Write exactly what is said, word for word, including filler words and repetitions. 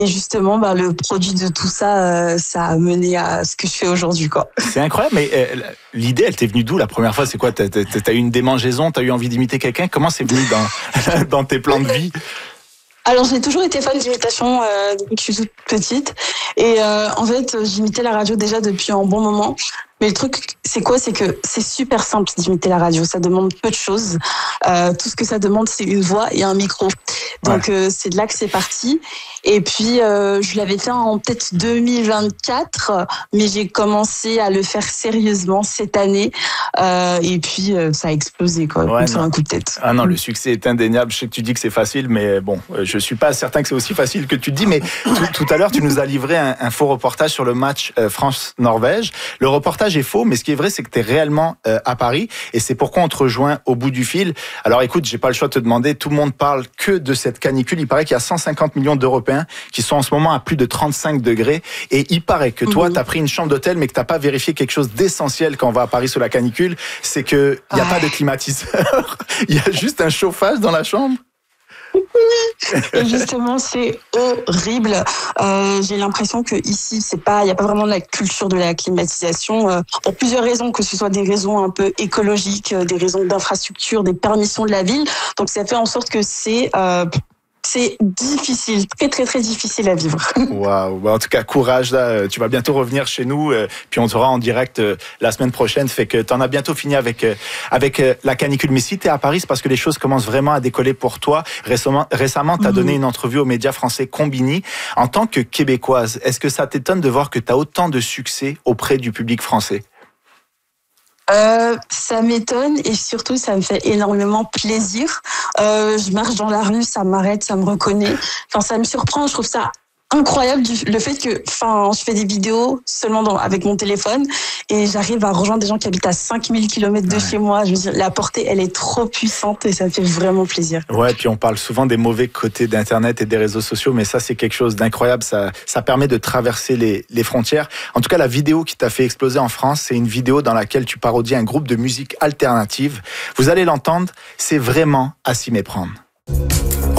Et justement, bah, le produit de tout ça, euh, ça a mené à ce que je fais aujourd'hui, quoi. C'est incroyable, mais euh, l'idée, elle t'est venue d'où la première fois? C'est quoi? T'as, t'as, t'as eu une démangeaison? T'as eu envie d'imiter quelqu'un? Comment c'est venu dans, dans tes plans de vie? Alors, j'ai toujours été fan d'imitation euh, depuis que je suis toute petite. Et euh, en fait, j'imitais la radio déjà depuis un bon moment. Mais le truc, c'est quoi? C'est que c'est super simple d'imiter la radio. Ça demande peu de choses. Euh, tout ce que ça demande, c'est une voix et un micro. Donc, ouais. euh, c'est de là que c'est parti. Et puis, euh, je l'avais fait en peut-être deux mille vingt-quatre, mais j'ai commencé à le faire sérieusement cette année. Euh, et puis, euh, ça a explosé, quoi, ouais, sur un coup de tête. Ah non, le succès est indéniable. Je sais que tu dis que c'est facile, mais bon, je suis pas certain que c'est aussi facile que tu dis. Mais tout, tout à l'heure, tu nous as livré un, un faux reportage sur le match euh, France-Norvège. Le reportage est faux, mais ce qui est vrai, c'est que tu es réellement euh, à Paris. Et c'est pourquoi on te rejoint au bout du fil. Alors écoute, j'ai pas le choix de te demander. Tout le monde parle que de cette canicule. Il paraît qu'il y a cent cinquante millions d'Européens qui sont en ce moment à plus de trente-cinq degrés. Et il paraît que toi, mmh. tu as pris une chambre d'hôtel, mais que tu n'as pas vérifié quelque chose d'essentiel quand on va à Paris sous la canicule. C'est qu'il n'y a ouais. pas de climatiseur. Il y a juste un chauffage dans la chambre. Et justement, c'est horrible. Euh, j'ai l'impression que ici, c'est pas, il y a pas vraiment de la culture de la climatisation euh, pour plusieurs raisons, que ce soit des raisons un peu écologiques, des raisons d'infrastructure, des permissions de la ville. Donc, ça fait en sorte que c'est euh, c'est difficile, très très très difficile à vivre. Waouh, en tout cas courage là, tu vas bientôt revenir chez nous, puis on te sera en direct la semaine prochaine, fait que t'en as bientôt fini avec avec la canicule. Mais si t'es à Paris, c'est parce que les choses commencent vraiment à décoller pour toi. Récemment, récemment t'as mmh. donné une entrevue aux médias français Combini. En tant que Québécoise, est-ce que ça t'étonne de voir que t'as autant de succès auprès du public français? Euh, ça m'étonne et surtout ça me fait énormément plaisir. Euh, je marche dans la rue, ça m'arrête, ça me reconnaît. Enfin, ça me surprend. Je trouve ça incroyable du, le fait que, enfin, je fais des vidéos seulement dans, avec mon téléphone et j'arrive à rejoindre des gens qui habitent à cinq mille kilomètres de ouais. chez moi. Je veux dire, la portée, elle est trop puissante et ça me fait vraiment plaisir. Ouais, puis on parle souvent des mauvais côtés d'Internet et des réseaux sociaux, mais ça, c'est quelque chose d'incroyable. Ça, ça permet de traverser les, les frontières. En tout cas, la vidéo qui t'a fait exploser en France, c'est une vidéo dans laquelle tu parodies un groupe de musique alternative. Vous allez l'entendre, c'est vraiment à s'y méprendre.